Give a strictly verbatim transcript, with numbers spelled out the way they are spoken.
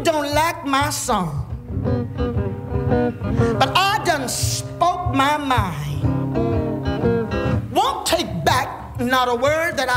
don't like my song, but I done spoke my mind. Won't take back not a word that